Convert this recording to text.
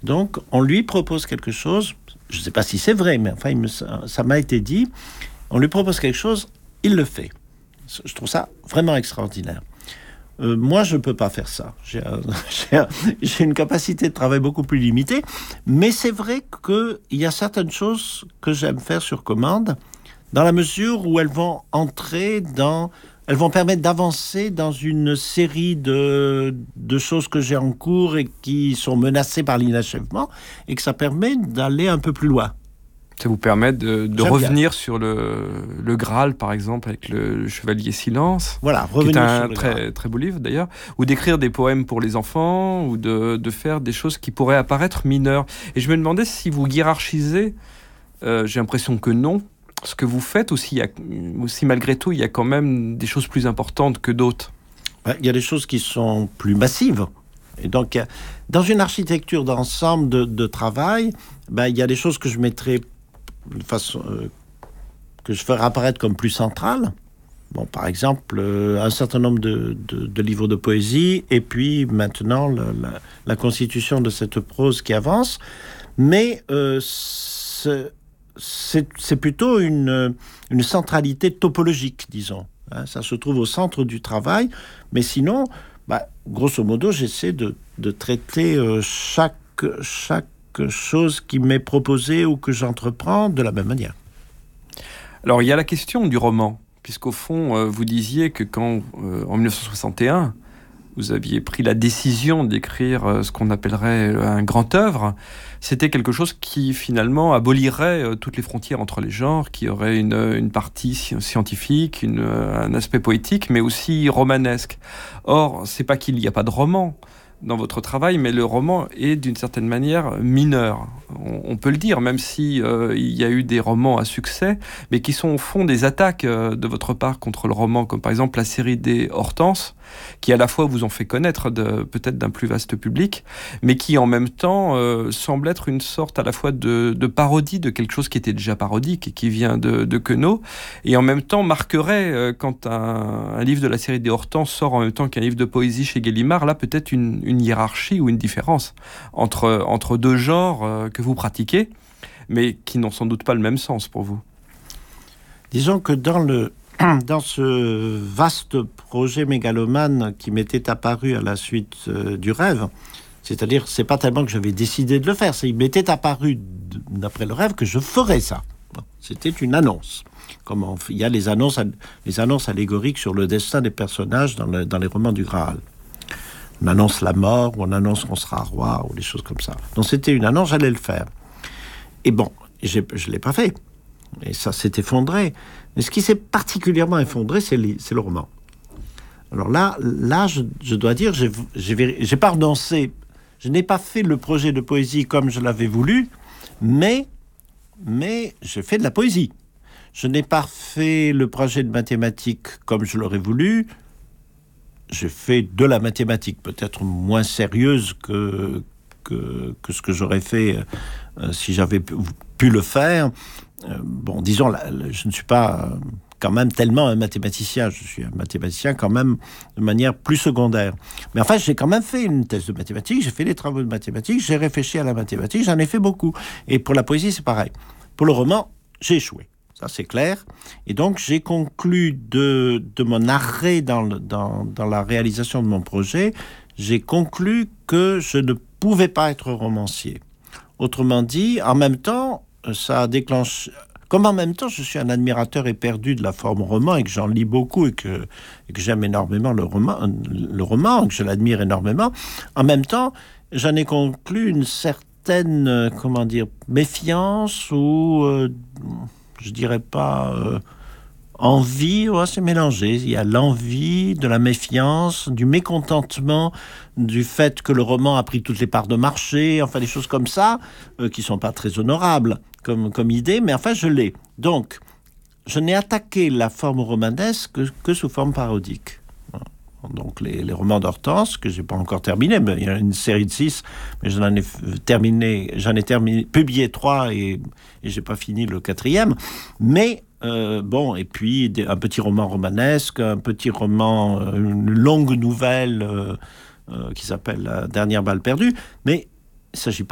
Donc, on lui propose quelque chose, je ne sais pas si c'est vrai, mais enfin, ça m'a été dit, on lui propose quelque chose, il le fait. Je trouve ça vraiment extraordinaire. Moi, je ne peux pas faire ça. J'ai une capacité de travail beaucoup plus limitée, mais c'est vrai qu'il y a certaines choses que j'aime faire sur commande, dans la mesure où elles vont elles vont permettre d'avancer dans une série de choses que j'ai en cours et qui sont menacées par l'inachèvement, et que ça permet d'aller un peu plus loin. Ça vous permet de revenir sur le Graal, par exemple, avec le Chevalier Silence. Voilà, qui est un sur le Graal. très beau livre, d'ailleurs. Ou d'écrire des poèmes pour les enfants, ou de faire des choses qui pourraient apparaître mineures. Et je me demandais si vous hiérarchisez, j'ai l'impression que non, ce que vous faites, ou si malgré tout, il y a quand même des choses plus importantes que d'autres. Il y a des choses qui sont plus massives. Et donc, dans une architecture d'ensemble de travail, il y a des choses que je mettrai de façon que je ferai apparaître comme plus centrales. Bon, par exemple, un certain nombre de livres de poésie, et puis maintenant la constitution de cette prose qui avance. Mais c'est plutôt une centralité topologique, disons. Hein, ça se trouve au centre du travail, mais sinon, grosso modo, j'essaie de traiter chaque chose qui m'est proposée ou que j'entreprends de la même manière. Alors, il y a la question du roman, puisqu'au fond, vous disiez que quand, en 1961, vous aviez pris la décision d'écrire ce qu'on appellerait un grand œuvre, c'était quelque chose qui, finalement, abolirait toutes les frontières entre les genres, qui aurait une partie scientifique, un aspect poétique, mais aussi romanesque. Or, c'est pas qu'il n'y a pas de roman dans votre travail, mais le roman est d'une certaine manière mineur. On peut le dire, même si il y a eu des romans à succès, mais qui sont au fond des attaques de votre part contre le roman, comme par exemple la série des Hortenses, qui à la fois vous ont fait connaître peut-être d'un plus vaste public, mais qui en même temps semble être une sorte à la fois de parodie de quelque chose qui était déjà parodique et qui vient de Queneau, et en même temps marquerait, quand un livre de la série des Hortenses sort en même temps qu'un livre de poésie chez Gallimard, là peut-être une hiérarchie ou une différence entre deux genres que vous pratiquez, mais qui n'ont sans doute pas le même sens pour vous. Disons que dans ce vaste projet mégalomane qui m'était apparu à la suite du rêve, c'est-à-dire, c'est pas tellement que j'avais décidé de le faire, il m'était apparu, d'après le rêve, que je ferais ça. C'était une annonce. Il y a les annonces allégoriques sur le destin des personnages dans les romans du Graal. On annonce la mort, ou on annonce qu'on sera roi, ou des choses comme ça. Donc c'était une annonce, j'allais le faire. Et bon, je ne l'ai pas fait. Et ça s'est effondré. Mais ce qui s'est particulièrement effondré, c'est le roman. Alors là, je dois dire, j'ai pas renoncé. Je n'ai pas fait le projet de poésie comme je l'avais voulu, mais j'ai fait de la poésie. Je n'ai pas fait le projet de mathématiques comme je l'aurais voulu. J'ai fait de la mathématique, peut-être moins sérieuse que ce que j'aurais fait si j'avais pu le faire. Disons, je ne suis pas quand même tellement un mathématicien. Je suis un mathématicien quand même de manière plus secondaire. Mais enfin, j'ai quand même fait une thèse de mathématiques, j'ai fait des travaux de mathématiques, j'ai réfléchi à la mathématique, j'en ai fait beaucoup. Et pour la poésie, c'est pareil. Pour le roman, j'ai échoué. Ça, c'est clair. Et donc, j'ai conclu de mon arrêt dans la réalisation de mon projet, j'ai conclu que je ne pouvais pas être romancier. Autrement dit, en même temps, ça a déclenché... Comme en même temps, je suis un admirateur éperdu de la forme roman et que j'en lis beaucoup et que j'aime énormément le roman, que je l'admire énormément, en même temps, j'en ai conclu une certaine, méfiance ou... je dirais pas envie, c'est mélangé. Il y a l'envie, de la méfiance, du mécontentement, du fait que le roman a pris toutes les parts de marché, enfin des choses comme ça, qui sont pas très honorables comme idée, mais enfin je l'ai. Donc, je n'ai attaqué la forme romanesque que sous forme parodique. Donc les romans d'Hortense, que j'ai pas encore terminé, mais il y a une série de 6, mais j'en ai publié 3 et j'ai pas fini le 4e. Mais et puis un petit roman romanesque, un petit roman, une longue nouvelle qui s'appelle La dernière balle perdue. Mais il s'agit pas